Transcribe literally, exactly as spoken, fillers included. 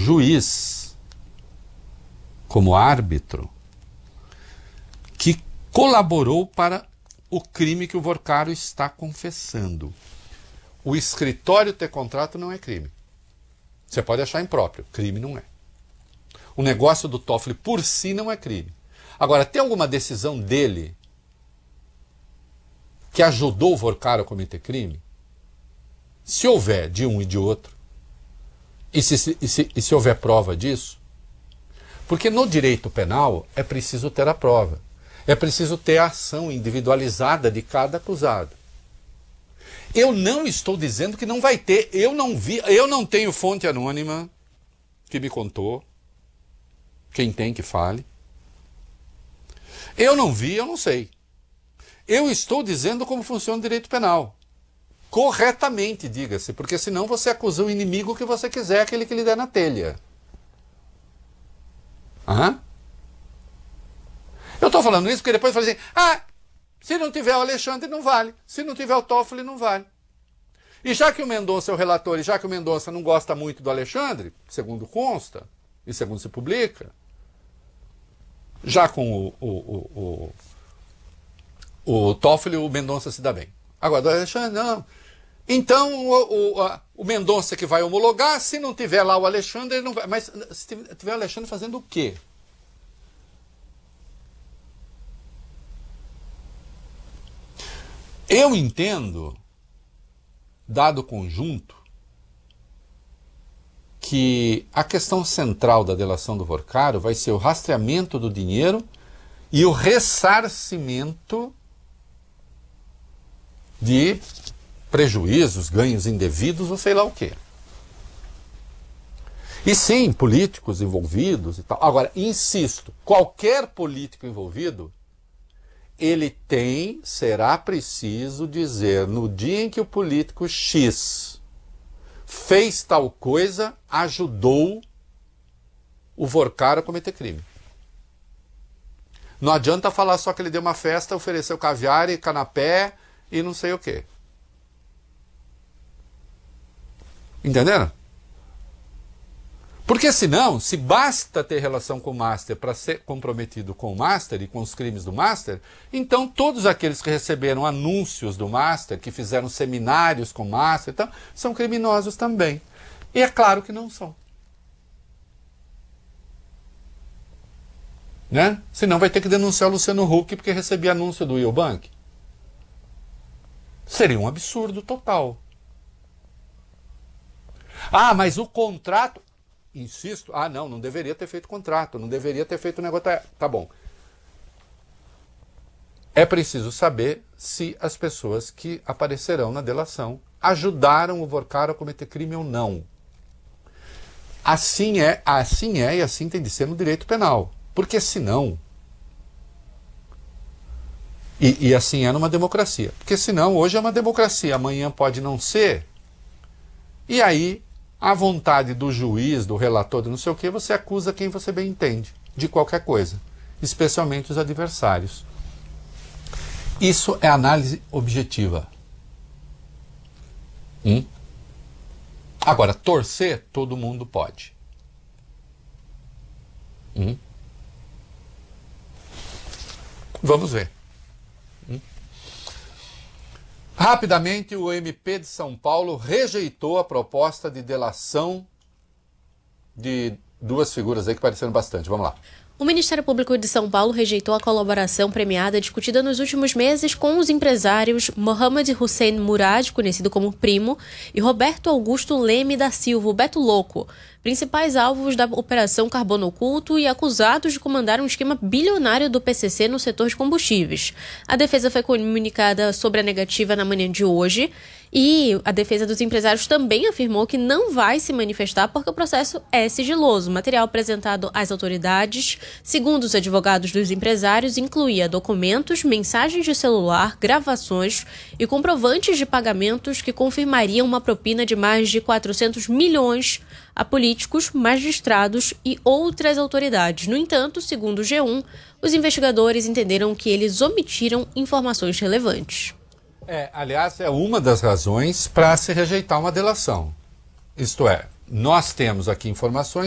juiz, como árbitro, que colaborou para o crime que o Vorcaro está confessando. O escritório ter contrato não é crime. Você pode achar impróprio, crime não é. O negócio do Toffoli por si não é crime. Agora, tem alguma decisão dele que ajudou o Vorcaro a cometer crime? Se houver de um e de outro, e se, e se, e se houver prova disso, porque no direito penal é preciso ter a prova, é preciso ter a ação individualizada de cada acusado. Eu não estou dizendo que não vai ter, eu não vi, eu não tenho fonte anônima que me contou, quem tem que fale. Eu não vi, eu não sei. Eu estou dizendo como funciona o direito penal. Corretamente, diga-se, porque senão você acusa o inimigo que você quiser, aquele que lhe der na telha. Aham? Eu estou falando isso porque depois eu falei assim, ah, se não tiver o Alexandre não vale, se não tiver o Toffoli não vale. E já que o Mendonça é o relator, e já que o Mendonça não gosta muito do Alexandre, segundo consta, e segundo se publica, já com o, o, o, o, o Toffoli, o Mendonça se dá bem. Agora, do Alexandre, não. Então, o, o, a, o Mendonça que vai homologar, se não tiver lá o Alexandre, ele não vai. Mas se tiver o Alexandre fazendo o quê? Eu entendo, dado o conjunto, que a questão central da delação do Vorcaro vai ser o rastreamento do dinheiro e o ressarcimento de prejuízos, ganhos indevidos ou sei lá o quê. E sim, políticos envolvidos e tal. Agora, insisto, qualquer político envolvido, ele tem, será preciso dizer, no dia em que o político X fez tal coisa, ajudou o Vorcaro a cometer crime. Não adianta falar só que ele deu uma festa, ofereceu caviar e canapé e não sei o quê. Entenderam? Porque senão, se basta ter relação com o Master para ser comprometido com o Master e com os crimes do Master, então todos aqueles que receberam anúncios do Master, que fizeram seminários com o Master, então, são criminosos também. E é claro que não são. Né? Senão vai ter que denunciar o Luciano Huck porque recebia anúncio do Eubank. Seria um absurdo total. Ah, mas o contrato... Insisto, ah não, não deveria ter feito contrato, não deveria ter feito negócio... Tá bom. É preciso saber se as pessoas que aparecerão na delação ajudaram o Vorcaro a cometer crime ou não. Assim é, assim é e assim tem de ser no direito penal. Porque senão... E, e assim é numa democracia. Porque senão hoje é uma democracia, amanhã pode não ser. E aí... à vontade do juiz, do relator, de não sei o que, você acusa quem você bem entende, de qualquer coisa, especialmente os adversários. Isso é análise objetiva. Hum? Agora, torcer, todo mundo pode. Hum? Vamos ver. Hum? Rapidamente, o M P de São Paulo rejeitou a proposta de delação de duas figuras aí que pareceram bastante. Vamos lá. O Ministério Público de São Paulo rejeitou a colaboração premiada discutida nos últimos meses com os empresários Mohamed Hussein Murad, conhecido como Primo, e Roberto Augusto Leme da Silva, o Beto Louco, principais alvos da Operação Carbono Oculto e acusados de comandar um esquema bilionário do P C C no setor de combustíveis. A defesa foi comunicada sobre a negativa na manhã de hoje e a defesa dos empresários também afirmou que não vai se manifestar porque o processo é sigiloso. O material apresentado às autoridades, segundo os advogados dos empresários, incluía documentos, mensagens de celular, gravações e comprovantes de pagamentos que confirmariam uma propina de mais de quatrocentos milhões a políticos, magistrados e outras autoridades. No entanto, segundo o G um, os investigadores entenderam que eles omitiram informações relevantes. É, aliás, é uma das razões para se rejeitar uma delação. Isto é, nós temos aqui informações